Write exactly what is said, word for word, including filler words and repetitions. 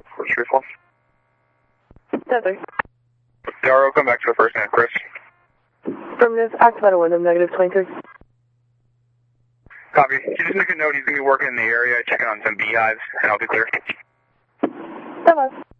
First response. Desert. Darrow, come back to the first name, Chris. Affirmative, active at a window, negative twenty-three. Copy. You just make a note, he's going to be working in the area, checking on some beehives, and I'll be clear. Seven.